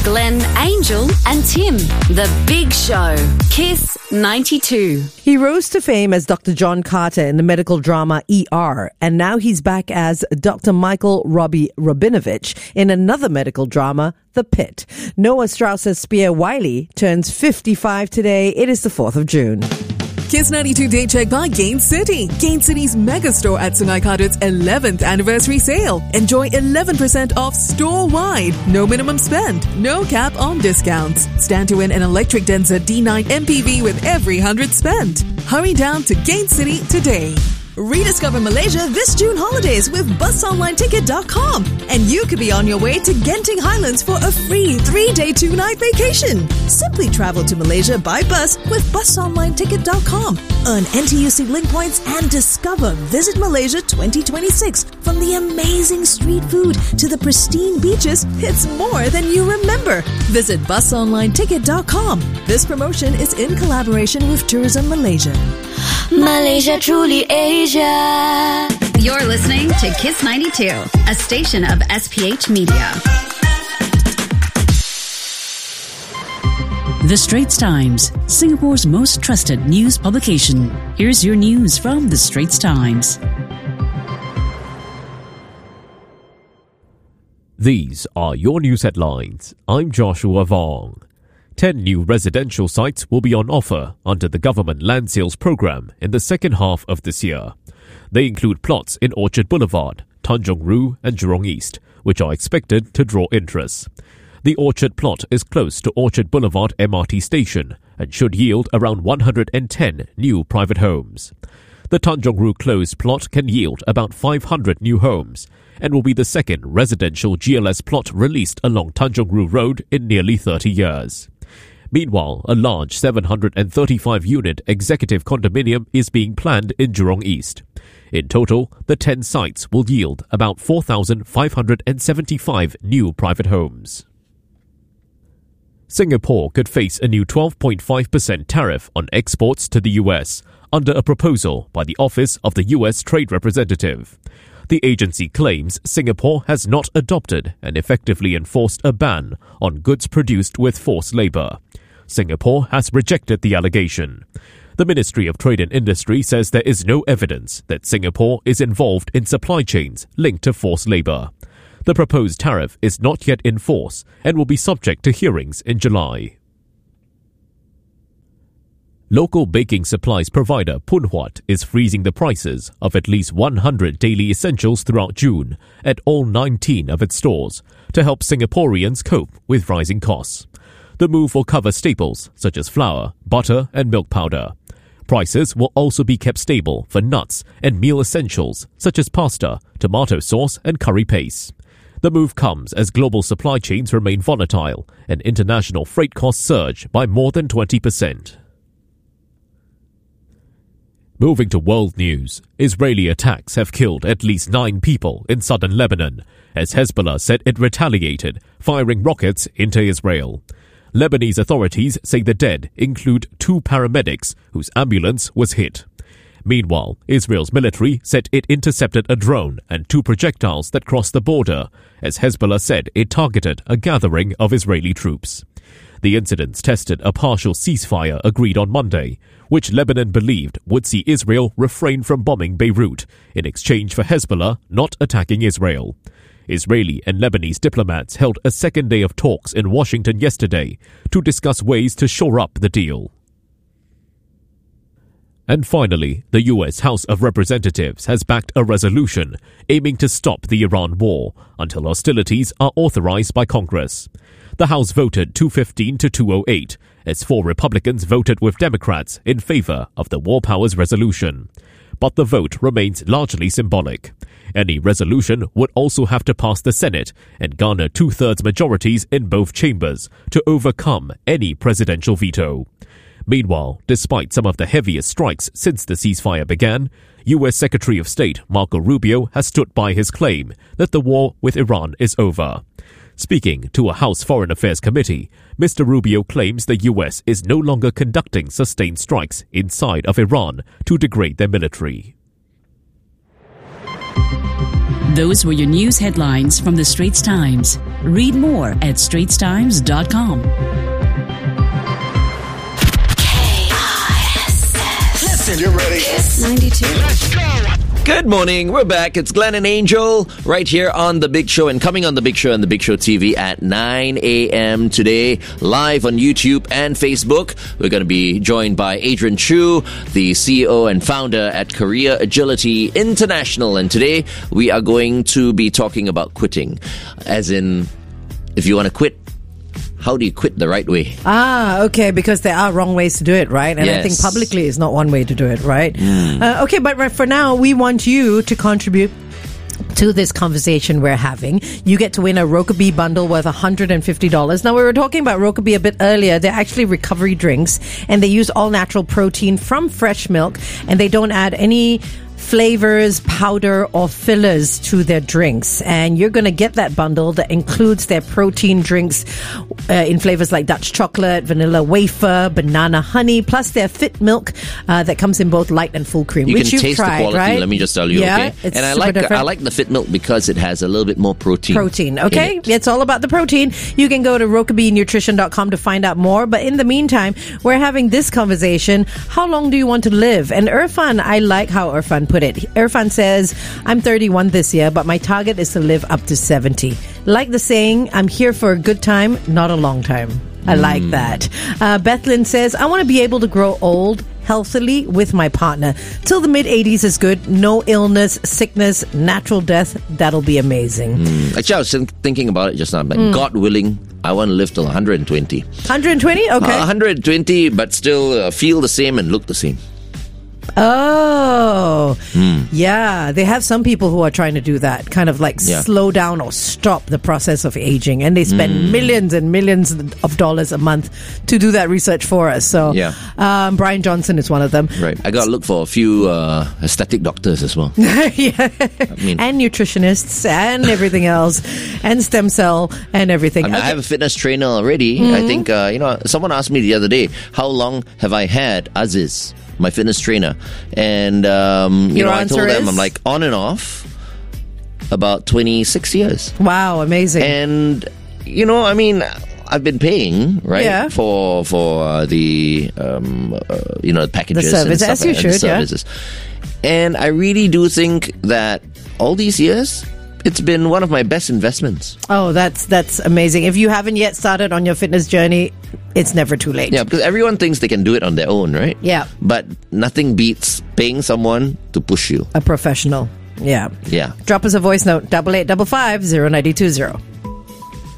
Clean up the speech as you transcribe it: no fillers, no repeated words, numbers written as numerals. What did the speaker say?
Glenn, Angel and Tim. The Big Show. Kiss 92. He rose to fame as Dr. John Carter in the medical drama ER, and now he's back as Dr. Michael Robbie Rabinovich in another medical drama, The Pit. Noah Strauss's Spear Wiley turns 55 today. It is the 4th of June. Kiss 92 Day Check by Gain City. Gain City's mega store at Sungai Khadut's 11th anniversary sale. Enjoy 11% off store-wide. No minimum spend. No cap on discounts. Stand to win an electric Denza D9 MPV with every 100 spent. Hurry down to Gain City today. Rediscover Malaysia this June holidays with busonlineticket.com, and you could be on your way to Genting Highlands for a free 3-day 2-night vacation. Simply travel to Malaysia by bus with busonlineticket.com. Earn NTUC link points and discover Visit Malaysia 2026. From the amazing street food to the pristine beaches, it's more than you remember. Visit busonlineticket.com. This promotion is in collaboration with Tourism Malaysia. Malaysia, truly Asia. You're listening to Kiss 92, a station of SPH Media. The Straits Times, Singapore's most trusted news publication. Here's your news from The Straits Times. These are your news headlines. I'm Joshua Vong. 10 new residential sites will be on offer under the government land sales program in the second half of this year. They include plots in Orchard Boulevard, Tanjong Rhu and Jurong East, which are expected to draw interest. The Orchard plot is close to Orchard Boulevard MRT station and should yield around 110 new private homes. The Tanjong Rhu closed plot can yield about 500 new homes and will be the second residential GLS plot released along Tanjong Rhu Road in nearly 30 years. Meanwhile, a large 735-unit executive condominium is being planned in Jurong East. In total, the 10 sites will yield about 4,575 new private homes. Singapore could face a new 12.5% tariff on exports to the US under a proposal by the Office of the US Trade Representative. The agency claims Singapore has not adopted and effectively enforced a ban on goods produced with forced labour. Singapore has rejected the allegation. The Ministry of Trade and Industry says there is no evidence that Singapore is involved in supply chains linked to forced labour. The proposed tariff is not yet in force and will be subject to hearings in July. Local baking supplies provider Phoon Huat is freezing the prices of at least 100 daily essentials throughout June at all 19 of its stores to help Singaporeans cope with rising costs. The move will cover staples such as flour, butter and milk powder. Prices will also be kept stable for nuts and meal essentials such as pasta, tomato sauce and curry paste. The move comes as global supply chains remain volatile and international freight costs surge by more than 20%. Moving to world news, Israeli attacks have killed at least 9 people in southern Lebanon, as Hezbollah said it retaliated, firing rockets into Israel. Lebanese authorities say the dead include 2 paramedics whose ambulance was hit. Meanwhile, Israel's military said it intercepted a drone and 2 projectiles that crossed the border, as Hezbollah said it targeted a gathering of Israeli troops. The incidents tested a partial ceasefire agreed on Monday, which Lebanon believed would see Israel refrain from bombing Beirut in exchange for Hezbollah not attacking Israel. Israeli and Lebanese diplomats held a second day of talks in Washington yesterday to discuss ways to shore up the deal. And finally, the US House of Representatives has backed a resolution aiming to stop the Iran war until hostilities are authorized by Congress. The House voted 215 to 208, as 4 Republicans voted with Democrats in favor of the War Powers Resolution. But the vote remains largely symbolic. Any resolution would also have to pass the Senate and garner 2/3 majorities in both chambers to overcome any presidential veto. Meanwhile, despite some of the heaviest strikes since the ceasefire began, U.S. Secretary of State Marco Rubio has stood by his claim that the war with Iran is over. Speaking to a House Foreign Affairs Committee, Mr. Rubio claims the U.S. is no longer conducting sustained strikes inside of Iran to degrade their military. Those were your news headlines from The Straits Times. Read more at straitstimes.com. Listen, you ready? Kiss 92. Let's go. Good morning. We're back. It's Glenn and Angel right here on The Big Show and coming on The Big Show and The Big Show TV at 9 a.m. today, live on YouTube and Facebook. We're going to be joined by Adrian Chu, the CEO and founder at Career Agility International. And today we are going to be talking about quitting. As in, if you want to quit, how do you quit the right way? Okay, because there are wrong ways to do it, right? And I think Yes. publicly is not one way to do it, right? Okay, but for now, we want you to contribute to this conversation we're having. You get to win a Rokeby bundle worth $150. Now, we were talking about Rokeby a bit earlier. They're actually recovery drinks, and they use all natural protein from fresh milk, and they don't add any flavors, powder, or fillers to their drinks. And you're going to get that bundle that includes their protein drinks in flavors like Dutch chocolate, vanilla wafer, banana honey, plus their fit milk that comes in both light and full cream. You which can you've taste tried, the quality, right? let me just tell you, Yeah, okay? it's And I super different. like the fit milk because it has a little bit more protein. Okay? in it. It's all about the protein. You can go to rokabenutrition.com to find out more. But in the meantime, we're having this conversation. How long do you want to live? And Irfan, I like how Irfan put it. Irfan says, I'm 31 this year, but my target is to live up to 70. Like the saying, I'm here for a good time, not a long time. I like that. Bethlyn says, I want to be able to grow old healthily with my partner. Till the mid-80s is good. No illness, sickness, natural death. That'll be amazing. Actually, I was thinking about it just now. Like, God willing, I want to live till 120. 120? Okay. 120, but still feel the same and look the same. Oh, yeah. They have some people who are trying to do that, kind of like slow down or stop the process of aging. And they spend millions and millions of dollars a month to do that research for us. So, Brian Johnson is one of them. Right. I got to look for a few aesthetic doctors as well. Yeah. mean- and nutritionists and everything else, and stem cell and everything. I have a fitness trainer already. I think, someone asked me the other day, how long have I had Aziz, my fitness trainer? And, I answer told them, is? I'm like, on and off, about 26 years. Wow, amazing. And, I've been paying, right, Yeah. for the, packages The service, and as stuff, you and should, the services. And I really do think that all these years, it's been one of my best investments. Oh, that's amazing. If you haven't yet started on your fitness journey, it's never too late. Yeah, because everyone thinks they can do it on their own, right? Yeah. But nothing beats paying someone to push you. A professional. Yeah. Yeah. Drop us a voice note, 8855 0920.